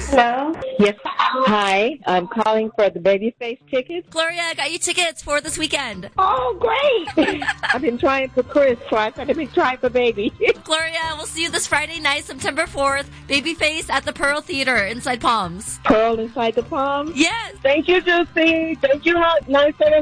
Hello? Yes. Hi. I'm calling for the Babyface tickets. Gloria, I got you tickets for this weekend. Oh, great. I've been trying for Chris twice. I've been trying for Baby. Gloria, we'll see you this Friday night, September 4th. Babyface at the Pearl Theater inside Palms. Pearl inside the palm? Yes. Thank you, Juicy. Thank you, 9